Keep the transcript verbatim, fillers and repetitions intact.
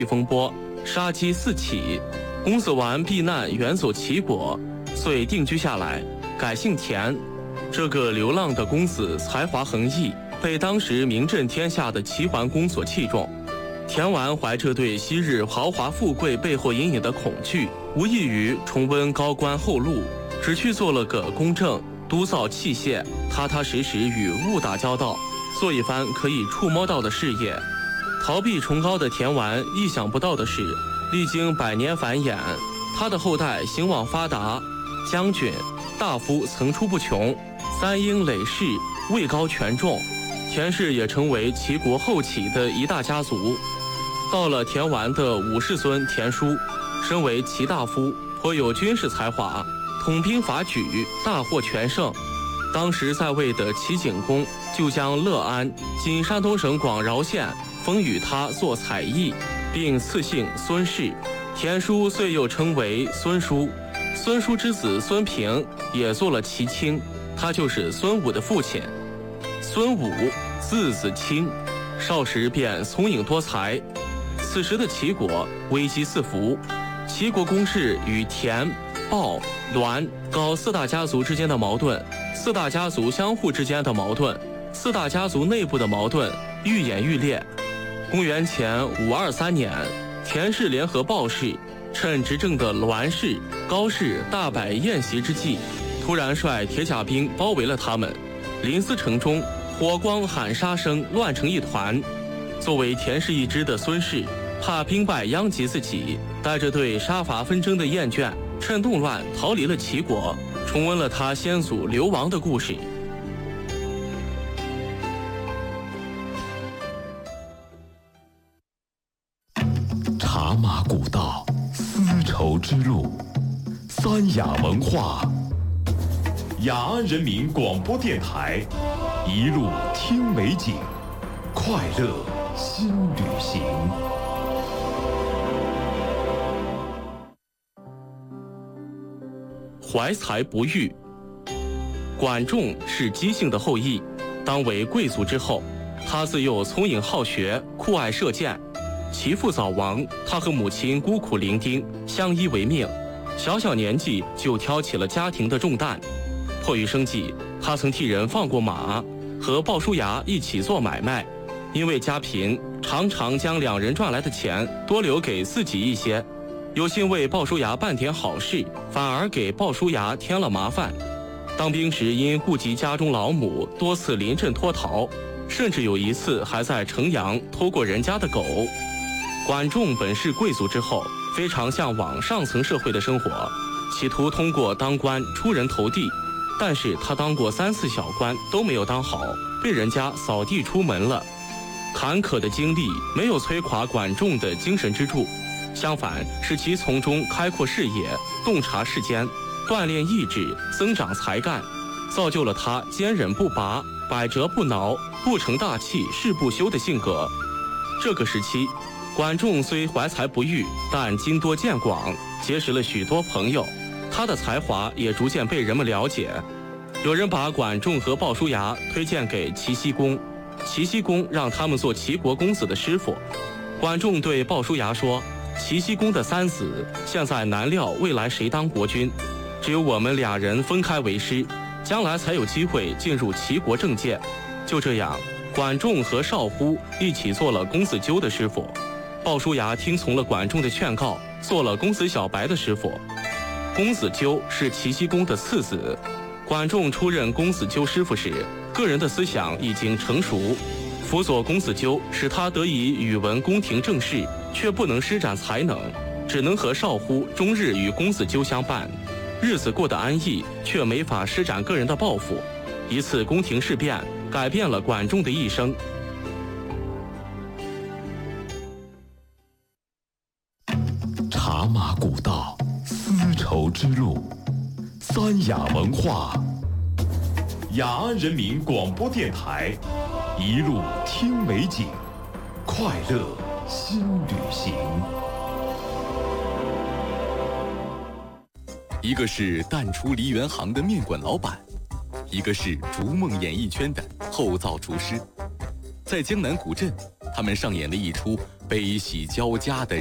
风波，杀机四起。公子完避难远走齐国，遂定居下来，改姓田。这个流浪的公子才华横溢，被当时名震天下的齐桓公所器重。田完怀着对昔日豪华富贵背后隐隐的恐惧，无异于重温高官厚禄，只去做了个公正，督造器械，踏踏实实与物打交道，做一番可以触摸到的事业。逃避崇高的田完，意想不到的是，历经百年繁衍，他的后代兴旺发达，将军、大夫层出不穷，三英累世，位高权重。田氏也成为齐国后起的一大家族。到了田完的五世孙田叔，身为齐大夫，颇有军事才华，统兵伐莒，大获全胜。当时在位的齐景公就将乐安（今山东省广饶县）封与他做采邑，并赐姓孙氏。田叔遂又称为孙叔。孙叔之子孙平也做了齐卿，他就是孙武的父亲。孙武字子卿，少时便聪颖多才。此时的齐国危机四伏，齐国公室与田、鲍、栾、高四大家族之间的矛盾，四大家族相互之间的矛盾，四大家族内部的矛盾愈演愈烈。公元前五二三年，田氏联合鲍氏，趁执政的栾氏、高氏大摆宴席之际，突然率铁甲兵包围了他们。临淄城中，火光喊杀声乱成一团。作为田氏一支的孙氏，怕兵败殃及自己，带着对杀伐纷争的厌倦，趁动乱逃离了齐国，重温了他先祖流亡的故事。 茶马古道，丝绸之路，三雅文化。雅安人民广播电台，一路听美景，快乐新旅行。 怀才不遇。管仲是姬姓的后裔，当为贵族之后，他自幼聪颖好学，酷爱射箭。其父早亡，他和母亲孤苦伶仃，相依为命。小小年纪就挑起了家庭的重担。迫于生计，他曾替人放过马，和鲍叔牙一起做买卖。因为家贫，常常将两人赚来的钱多留给自己一些。有心为鲍叔牙办点好事，反而给鲍叔牙添了麻烦。当兵时因顾及家中老母，多次临阵脱逃，甚至有一次还在城阳偷过人家的狗。管仲本是贵族之后，非常向往上层社会的生活，企图通过当官出人头地。但是他当过三次小官都没有当好，被人家扫地出门了。坎坷的经历没有摧垮管仲的精神支柱，相反使其从中开阔视野，洞察世间，锻炼意志，增长才干，造就了他坚忍不拔、百折不挠、不成大器誓不休的性格。这个时期，管仲虽怀才不遇，但经多见广，结识了许多朋友，他的才华也逐渐被人们了解。有人把管仲和鲍叔牙推荐给齐僖公，齐僖公让他们做齐国公子的师傅。管仲对鲍叔牙说，齐僖公的三子现在难料未来谁当国君，只有我们俩人分开为师，将来才有机会进入齐国政界。就这样，管仲和少乎一起做了公子纠的师傅。鲍叔牙听从了管仲的劝告，做了公子小白的师傅。公子纠是齐僖公的次子。管仲出任公子纠师傅时，个人的思想已经成熟，辅佐公子纠，使他得以语文宫廷政事，却不能施展才能，只能和少乎终日与公子纠相伴，日子过得安逸，却没法施展个人的抱负。一次宫廷事变改变了管仲的一生。 茶马古道，丝绸之路，三雅文化。雅安人民广播电台，一路听美景，快乐新旅行。 一个是淡出梨园行的面馆老板，一个是逐梦演艺圈的后造厨师。在江南古镇， 他们上演了一出悲喜交加的